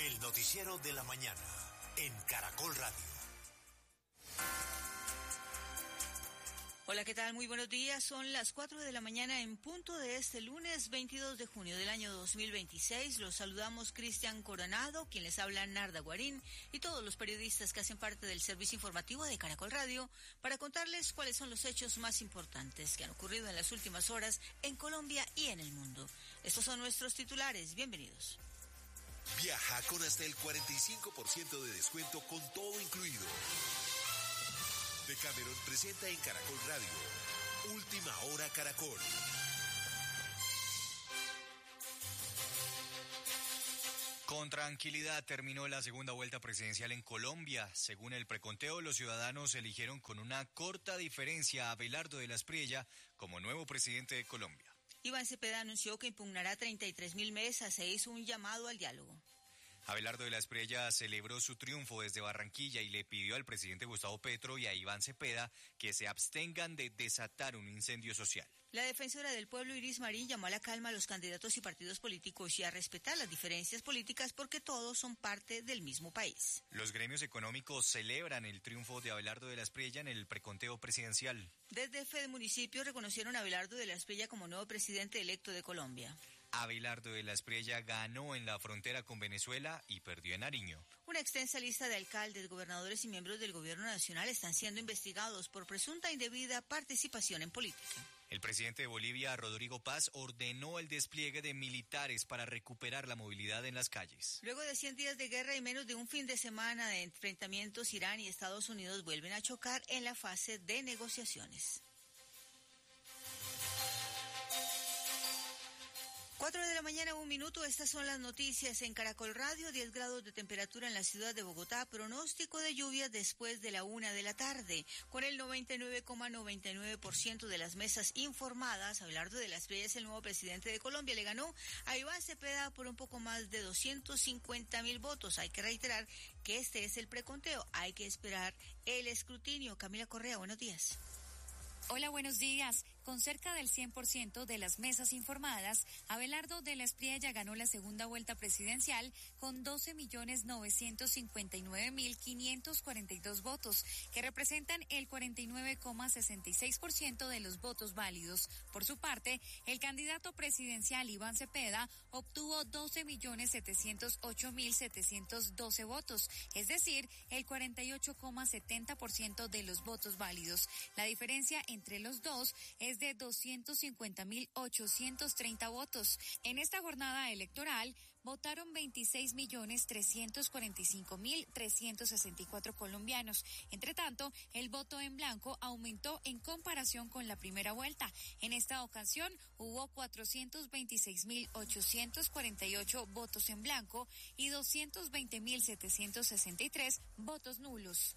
El noticiero de la mañana en Caracol Radio. Hola, ¿qué tal? Muy buenos días. Son las 4 de la mañana en punto de este lunes 22 de junio del año 2026. Los saludamos Cristian Coronado, quien les habla Narda Guarín, y todos los periodistas que hacen parte del servicio informativo de Caracol Radio para contarles cuáles son los hechos más importantes que han ocurrido en las últimas horas en Colombia y en el mundo. Estos son nuestros titulares. Bienvenidos. Viaja con hasta el 45% de descuento con todo incluido. Decameron presenta en Caracol Radio Última Hora Caracol. Con tranquilidad terminó la segunda vuelta presidencial en Colombia. Según el preconteo, los ciudadanos eligieron con una corta diferencia a Abelardo de la Espriella como nuevo presidente de Colombia. Iván Cepeda anunció que impugnará 33.000 mesas e hizo un llamado al diálogo. Abelardo de la Espriella celebró su triunfo desde Barranquilla y le pidió al presidente Gustavo Petro y a Iván Cepeda que se abstengan de desatar un incendio social. La defensora del pueblo Iris Marín llamó a la calma a los candidatos y partidos políticos y a respetar las diferencias políticas porque todos son parte del mismo país. Los gremios económicos celebran el triunfo de Abelardo de la Espriella en el preconteo presidencial. Desde Fede Municipio reconocieron a Abelardo de la Espriella como nuevo presidente electo de Colombia. Abelardo de la Espriella ganó en la frontera con Venezuela y perdió en Nariño. Una extensa lista de alcaldes, gobernadores y miembros del gobierno nacional están siendo investigados por presunta indebida participación en política. El presidente de Bolivia, Rodrigo Paz, ordenó el despliegue de militares para recuperar la movilidad en las calles. Luego de 100 días de guerra y menos de un fin de semana de enfrentamientos, Irán y Estados Unidos vuelven a chocar en la fase de negociaciones. 4 de la mañana, 1 minuto. Estas son las noticias en Caracol Radio. 10 grados de temperatura en la ciudad de Bogotá. Pronóstico de lluvias después de la 1 de la tarde. Con el 99,99% de las mesas informadas, Abelardo de la Espriella es el nuevo presidente de Colombia. Le ganó a Iván Cepeda por un poco más de 250.000 votos. Hay que reiterar que este es el preconteo. Hay que esperar el escrutinio. Camila Correa, buenos días. Hola, buenos días. Con cerca del 100% de las mesas informadas, Abelardo de la Espriella ganó la segunda vuelta presidencial con 12.959.542 votos, que representan el 49,66% de los votos válidos. Por su parte, el candidato presidencial Iván Cepeda obtuvo 12.708.712 votos, es decir, el 48,70% de los votos válidos. La diferencia entre los dos es de 250.830 votos. En esta jornada electoral votaron 26.345.364 colombianos. Entre tanto, el voto en blanco aumentó en comparación con la primera vuelta. En esta ocasión hubo 426.848 votos en blanco y 220.763 votos nulos.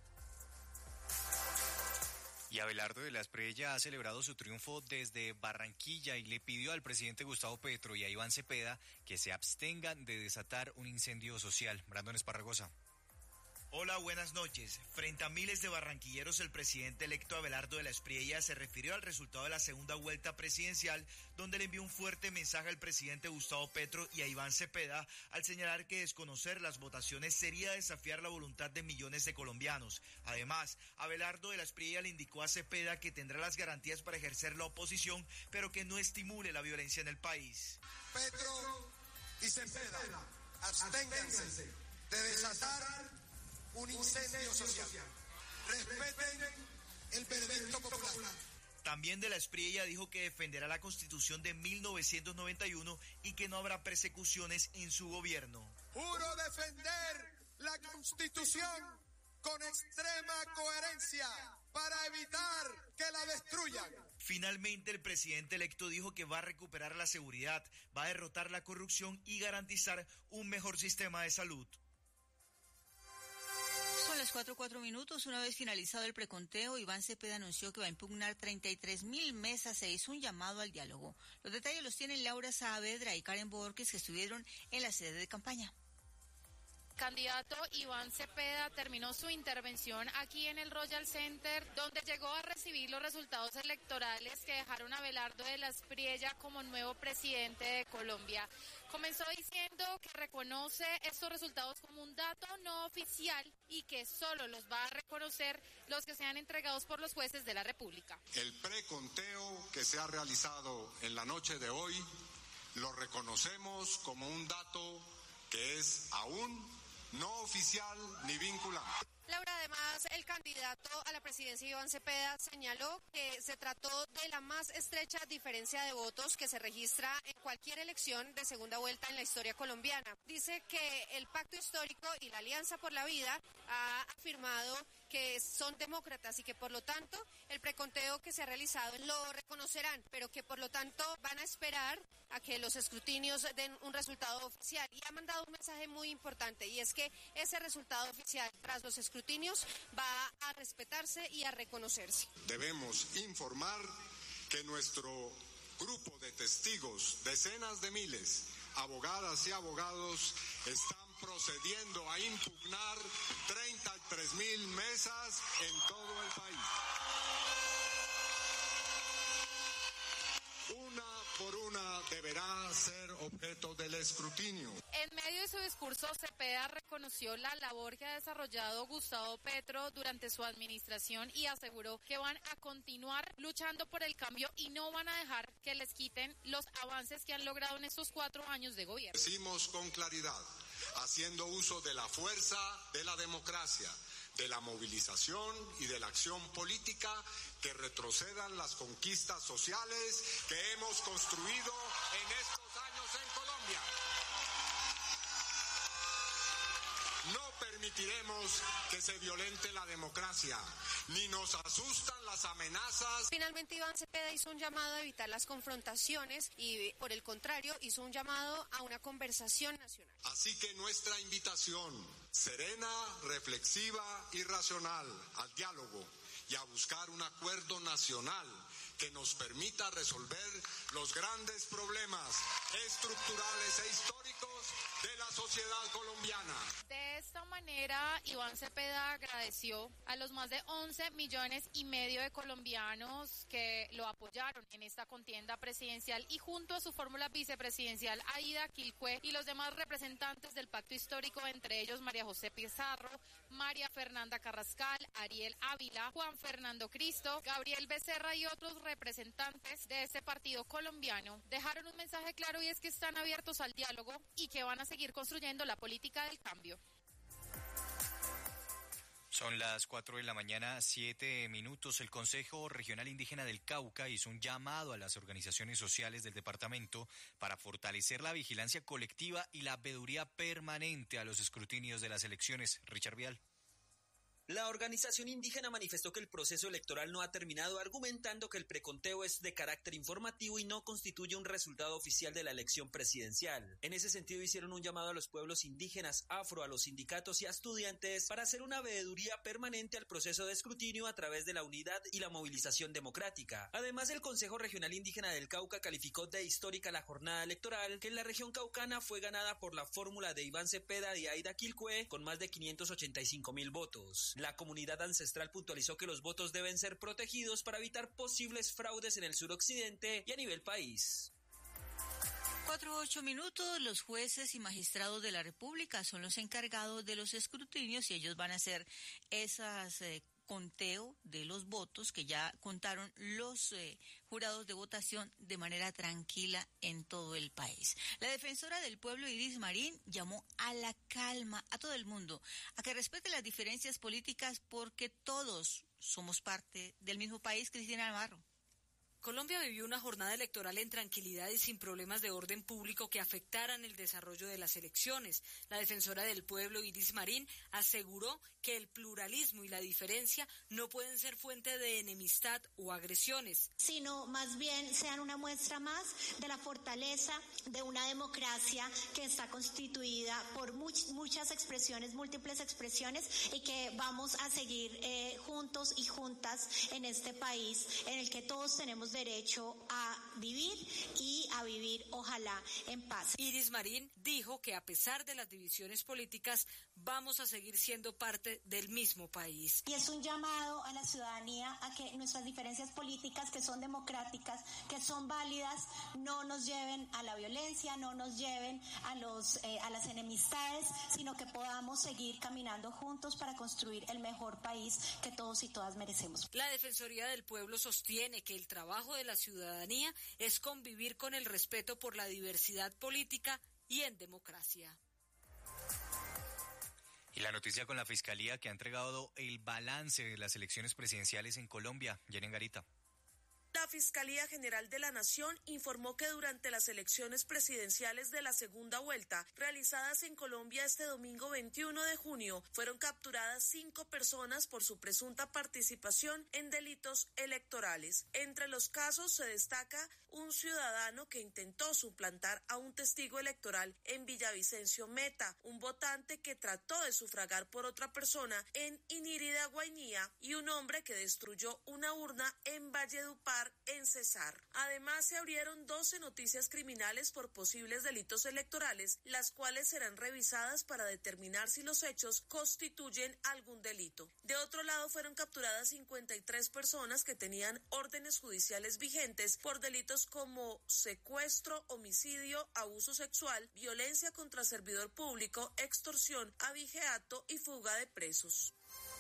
Y Abelardo de la Espriella ha celebrado su triunfo desde Barranquilla y le pidió al presidente Gustavo Petro y a Iván Cepeda que se abstengan de desatar un incendio social. Brandon Esparragosa. Hola, buenas noches. Frente a miles de barranquilleros, el presidente electo Abelardo de la Espriella se refirió al resultado de la segunda vuelta presidencial, donde le envió un fuerte mensaje al presidente Gustavo Petro y a Iván Cepeda, al señalar que desconocer las votaciones sería desafiar la voluntad de millones de colombianos. Además, Abelardo de la Espriella le indicó a Cepeda que tendrá las garantías para ejercer la oposición, pero que no estimule la violencia en el país. Petro y Cepeda, absténganse de desatar un incendio social. Respeten el veredicto popular. También de la Espriella dijo que defenderá la Constitución de 1991 y que no habrá persecuciones en su gobierno. Juro defender la Constitución con extrema coherencia para evitar que la destruyan. Finalmente, el presidente electo dijo que va a recuperar la seguridad, va a derrotar la corrupción y garantizar un mejor sistema de salud. Son las 4:04 minutos. Una vez finalizado el preconteo, Iván Cepeda anunció que va a impugnar 33.000 mesas e hizo un llamado al diálogo. Los detalles los tienen Laura Saavedra y Karen Borges, que estuvieron en la sede de campaña. candidato Iván Cepeda terminó su intervención aquí en el Royal Center, donde llegó a recibir los resultados electorales que dejaron a Abelardo de la Espriella como nuevo presidente de Colombia. Comenzó diciendo que reconoce estos resultados como un dato no oficial y que solo los va a reconocer los que sean entregados por los jueces de la República. El preconteo que se ha realizado en la noche de hoy lo reconocemos como un dato que es aún no oficial ni vinculante. Laura, además, el candidato a la presidencia Iván Cepeda señaló que se trató de la más estrecha diferencia de votos que se registra en cualquier elección de segunda vuelta en la historia colombiana. Dice que el Pacto Histórico y la Alianza por la Vida ha afirmado que son demócratas y que por lo tanto el preconteo que se ha realizado lo reconocerán, pero que por lo tanto van a esperar a que los escrutinios den un resultado oficial. Y ha mandado un mensaje muy importante, y es que ese resultado oficial tras los escrutinios va a respetarse y a reconocerse. Debemos informar que nuestro grupo de testigos, decenas de miles, abogadas y abogados, están procediendo a impugnar 33,000 mesas en todo el país. Una por una deberá ser objeto del escrutinio. En medio de su discurso, Cepeda reconoció la labor que ha desarrollado Gustavo Petro durante su administración y aseguró que van a continuar luchando por el cambio y no van a dejar que les quiten los avances que han logrado en estos 4 años de gobierno. Decimos con claridad, haciendo uso de la fuerza de la democracia, de la movilización y de la acción política, que retrocedan las conquistas sociales que hemos construido en estos años en Colombia. No permitiremos que se violente la democracia, ni nos asustan las amenazas. Finalmente, Iván Cepeda hizo un llamado a evitar las confrontaciones y, por el contrario, hizo un llamado a una conversación nacional. Así que nuestra invitación, serena, reflexiva y racional, al diálogo y a buscar un acuerdo nacional que nos permita resolver los grandes problemas estructurales e históricos de la sociedad colombiana. De esta manera, Iván Cepeda agradeció a los más de 11,5 millones de colombianos que lo apoyaron en esta contienda presidencial y junto a su fórmula vicepresidencial Aida Quilcue y los demás representantes del Pacto Histórico, entre ellos María José Pizarro, María Fernanda Carrascal, Ariel Ávila, Juan Fernando Cristo, Gabriel Becerra y otros representantes de este partido colombiano, dejaron un mensaje claro, y es que están abiertos al diálogo y que van a seguir construyendo la política del cambio. Son las 4 de la mañana, 7 minutos. El Consejo Regional Indígena del Cauca hizo un llamado a las organizaciones sociales del departamento para fortalecer la vigilancia colectiva y la veeduría permanente a los escrutinios de las elecciones. Richard Vial. La organización indígena manifestó que el proceso electoral no ha terminado, argumentando que el preconteo es de carácter informativo y no constituye un resultado oficial de la elección presidencial. En ese sentido, hicieron un llamado a los pueblos indígenas, afro, a los sindicatos y a estudiantes para hacer una veeduría permanente al proceso de escrutinio a través de la unidad y la movilización democrática. Además, el Consejo Regional Indígena del Cauca calificó de histórica la jornada electoral, que en la región caucana fue ganada por la fórmula de Iván Cepeda y Aida Quilcue con más de 585,000 votos. La comunidad ancestral puntualizó que los votos deben ser protegidos para evitar posibles fraudes en el suroccidente y a nivel país. 4:08 minutos. Los jueces y magistrados de la República son los encargados de los escrutinios y ellos van a hacer esas conteo de los votos que ya contaron los jurados de votación de manera tranquila en todo el país. La defensora del pueblo, Iris Marín, llamó a la calma a todo el mundo, a que respete las diferencias políticas porque todos somos parte del mismo país. Cristina Navarro. Colombia vivió una jornada electoral en tranquilidad y sin problemas de orden público que afectaran el desarrollo de las elecciones. La defensora del pueblo, Iris Marín, aseguró que el pluralismo y la diferencia no pueden ser fuente de enemistad o agresiones, sino más bien sean una muestra más de la fortaleza de una democracia que está constituida por muchas expresiones, múltiples expresiones, y que vamos a seguir juntos y juntas en este país en el que todos tenemos tenemos derecho a vivir y a vivir, ojalá, en paz. Iris Marín dijo que a pesar de las divisiones políticas, vamos a seguir siendo parte del mismo país. Y es un llamado a la ciudadanía a que nuestras diferencias políticas, que son democráticas, que son válidas, no nos lleven a la violencia, no nos lleven a las enemistades, sino que podamos seguir caminando juntos para construir el mejor país que todos y todas merecemos. La Defensoría del Pueblo sostiene que el trabajo de la ciudadanía es convivir con el respeto por la diversidad política y en democracia. Y la noticia con la Fiscalía, que ha entregado el balance de las elecciones presidenciales en Colombia. Yeren Garita. La Fiscalía General de la Nación informó que durante las elecciones presidenciales de la segunda vuelta, realizadas en Colombia este domingo 21 de junio, fueron capturadas 5 personas por su presunta participación en delitos electorales. Entre los casos se destaca un ciudadano que intentó suplantar a un testigo electoral en Villavicencio Meta, un votante que trató de sufragar por otra persona en Inírida, Guainía, y un hombre que destruyó una urna en Valledupar, en Cesar. Además, se abrieron 12 noticias criminales por posibles delitos electorales, las cuales serán revisadas para determinar si los hechos constituyen algún delito. De otro lado, fueron capturadas 53 personas que tenían órdenes judiciales vigentes por delitos como secuestro, homicidio, abuso sexual, violencia contra servidor público, extorsión, abigeato y fuga de presos.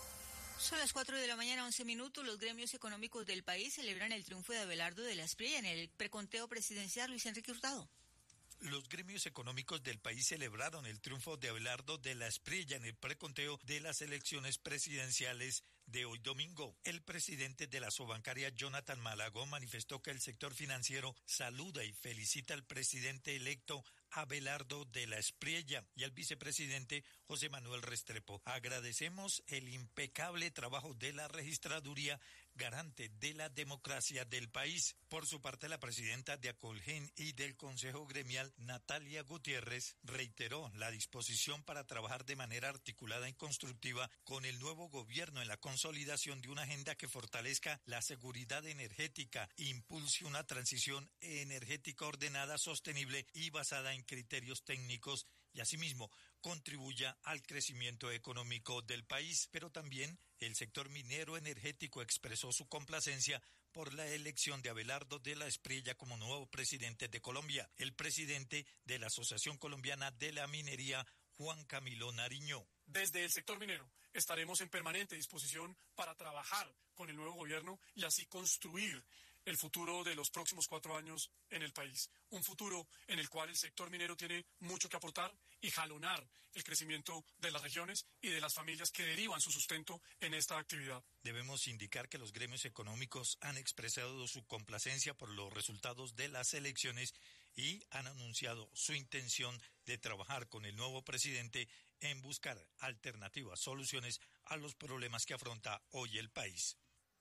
Son las 4:11 a.m. Los gremios económicos del país celebran el triunfo de Abelardo de la Espriella en el preconteo presidencial. Luis Enrique Hurtado. Los gremios económicos del país celebraron el triunfo de Abelardo de la Espriella en el preconteo de las elecciones presidenciales de hoy domingo. El presidente de la Sobancaria, Jonathan Malagón, manifestó que el sector financiero saluda y felicita al presidente electo Abelardo de la Espriella y al vicepresidente José Manuel Restrepo. Agradecemos el impecable trabajo de la registraduría, garante de la democracia del país. Por su parte, la presidenta de Acolgen y del Consejo Gremial, Natalia Gutiérrez, reiteró la disposición para trabajar de manera articulada y constructiva con el nuevo gobierno en la consolidación de una agenda que fortalezca la seguridad energética, impulse una transición energética ordenada, sostenible y basada en criterios técnicos y asimismo contribuya al crecimiento económico del país. Pero también el sector minero energético expresó su complacencia por la elección de Abelardo de la Espriella como nuevo presidente de Colombia. El presidente de la Asociación Colombiana de la Minería, Juan Camilo Nariño. Desde el sector minero estaremos en permanente disposición para trabajar con el nuevo gobierno y así construir el futuro de los próximos 4 años en el país. Un futuro en el cual el sector minero tiene mucho que aportar y jalonar el crecimiento de las regiones y de las familias que derivan su sustento en esta actividad. Debemos indicar que los gremios económicos han expresado su complacencia por los resultados de las elecciones y han anunciado su intención de trabajar con el nuevo presidente en buscar alternativas, soluciones a los problemas que afronta hoy el país.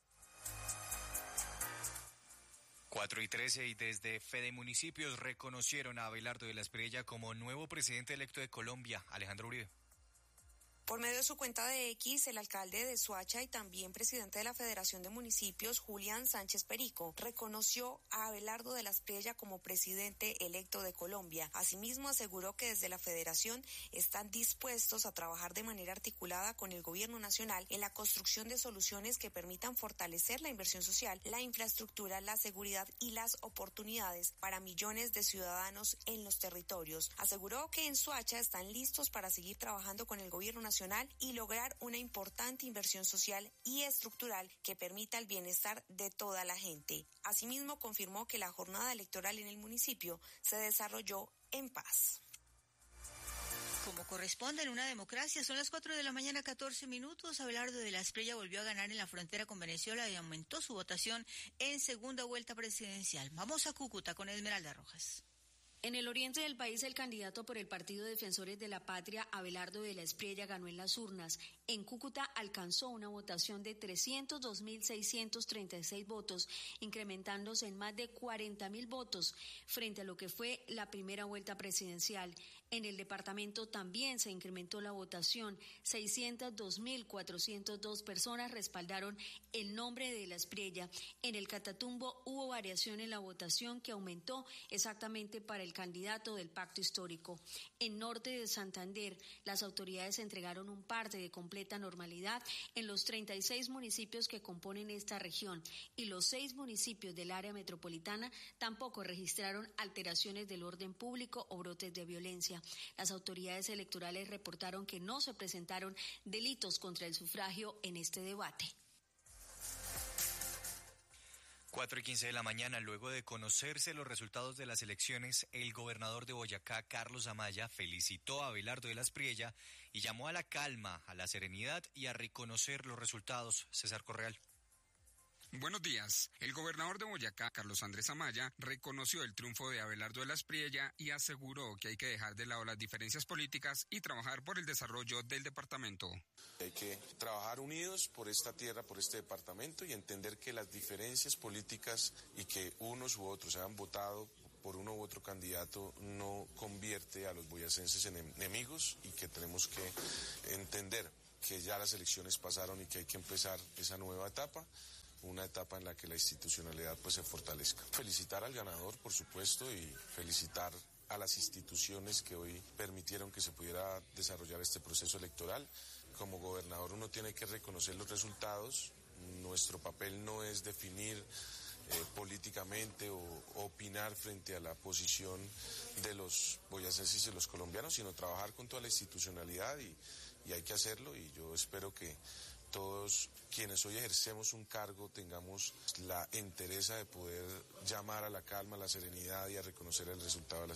4:13 y desde Fede Municipios reconocieron a Abelardo de la Espriella como nuevo presidente electo de Colombia. Alejandro Uribe. Por medio de su cuenta de X, el alcalde de Soacha y también presidente de la Federación de Municipios, Julián Sánchez Perico, reconoció a Abelardo de la Espriella como presidente electo de Colombia. Asimismo, aseguró que desde la Federación están dispuestos a trabajar de manera articulada con el Gobierno Nacional en la construcción de soluciones que permitan fortalecer la inversión social, la infraestructura, la seguridad y las oportunidades para millones de ciudadanos en los territorios. Aseguró que en Soacha están listos para seguir trabajando con el Gobierno Nacional y lograr una importante inversión social y estructural que permita el bienestar de toda la gente. Asimismo, confirmó que la jornada electoral en el municipio se desarrolló en paz. Como corresponde en una democracia, son las 4:14 a.m. Abelardo de la Espriella volvió a ganar en la frontera con Venezuela y aumentó su votación en segunda vuelta presidencial. Vamos a Cúcuta con Esmeralda Rojas. En el oriente del país, el candidato por el Partido Defensores de la Patria, Abelardo de la Espriella, ganó en las urnas. En Cúcuta alcanzó una votación de 302.636 votos, incrementándose en más de 40.000 votos frente a lo que fue la primera vuelta presidencial. En el departamento también se incrementó la votación. 602.402 personas respaldaron el nombre de la Asprilla. En el Catatumbo hubo variación en la votación que aumentó exactamente para el candidato del pacto histórico. En norte de Santander, las autoridades entregaron un parte de completa normalidad en los 36 municipios que componen esta región y los 6 municipios del área metropolitana tampoco registraron alteraciones del orden público o brotes de violencia. Las autoridades electorales reportaron que no se presentaron delitos contra el sufragio en este debate. 4:15 de la mañana, luego de conocerse los resultados de las elecciones, el gobernador de Boyacá, Carlos Amaya, felicitó a Abelardo de la Espriella y llamó a la calma, a la serenidad y a reconocer los resultados. César Correal. Buenos días. El gobernador de Boyacá, Carlos Andrés Amaya, reconoció el triunfo de Abelardo de la Espriella y aseguró que hay que dejar de lado las diferencias políticas y trabajar por el desarrollo del departamento. Hay que trabajar unidos por esta tierra, por este departamento y entender que las diferencias políticas y que unos u otros hayan votado por uno u otro candidato no convierte a los boyacenses en enemigos y que tenemos que entender que ya las elecciones pasaron y que hay que empezar esa nueva etapa. Una etapa en la que la institucionalidad pues se fortalezca. Felicitar al ganador, por supuesto, y felicitar a las instituciones que hoy permitieron que se pudiera desarrollar este proceso electoral. Como gobernador uno tiene que reconocer los resultados. Nuestro papel no es definir políticamente o opinar frente a la posición de los boyacenses y los colombianos, sino trabajar con toda la institucionalidad y hay que hacerlo, y yo espero que todos quienes hoy ejercemos un cargo tengamos la entereza de poder llamar a la calma, a la serenidad y a reconocer el resultado de las